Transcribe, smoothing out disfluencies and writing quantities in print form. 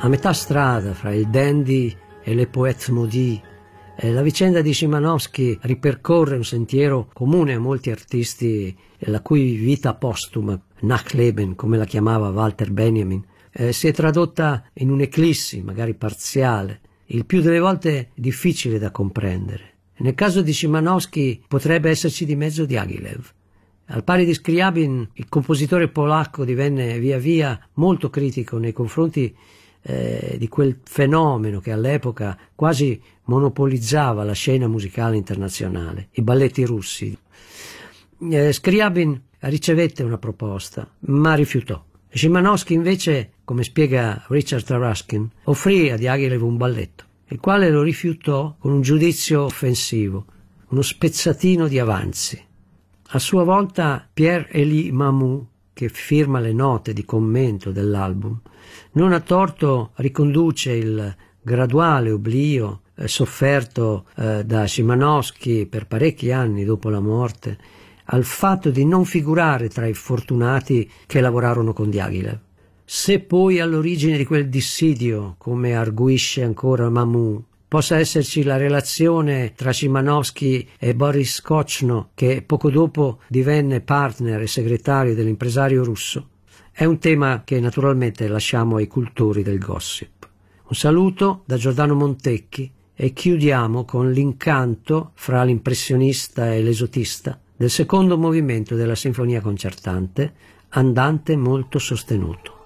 A metà strada fra il dandy e le poète maudit, la vicenda di Szymanowski ripercorre un sentiero comune a molti artisti, la cui vita postuma, Nachleben, come la chiamava Walter Benjamin, si è tradotta in un'eclissi, magari parziale, il più delle volte difficile da comprendere. Nel caso di Szymanowski potrebbe esserci di mezzo Diaghilev. Al pari di Scriabin, il compositore polacco divenne via via molto critico nei confronti di quel fenomeno che all'epoca quasi monopolizzava la scena musicale internazionale, i balletti russi. Scriabin ricevette una proposta, ma rifiutò. Szymanowski invece, come spiega Richard Taruskin, offrì a Diaghilev un balletto, il quale lo rifiutò con un giudizio offensivo, uno spezzatino di avanzi. A sua volta Pierre-Élie Mamou, che firma le note di commento dell'album, non a torto riconduce il graduale oblio sofferto da Szymanowski per parecchi anni dopo la morte al fatto di non figurare tra i fortunati che lavorarono con Diaghilev. Se poi all'origine di quel dissidio, come arguisce ancora Mamou, possa esserci la relazione tra Szymanowski e Boris Kochno, che poco dopo divenne partner e segretario dell'impresario russo, è un tema che naturalmente lasciamo ai cultori del gossip. Un saluto da Giordano Montecchi e chiudiamo con l'incanto fra l'impressionista e l'esotista del secondo movimento della sinfonia concertante, andante molto sostenuto.